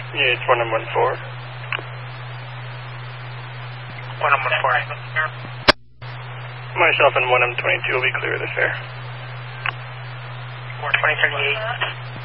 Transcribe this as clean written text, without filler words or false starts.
Yeah, it's 1M14. 1M14. Myself and 1M22 will be clear of the fare. 2038.